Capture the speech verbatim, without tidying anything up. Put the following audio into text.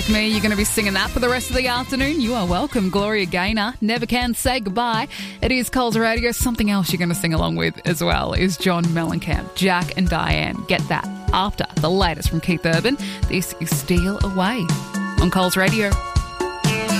Me, you're going to be singing that for the rest of the afternoon. You are welcome. Gloria Gaynor, Never Can Say Goodbye. It is Coles Radio. Something else you're going to sing along with as well is John Mellencamp, Jack and Diane. Get that after the latest from Keith Urban. This is Steal Away on Coles Radio.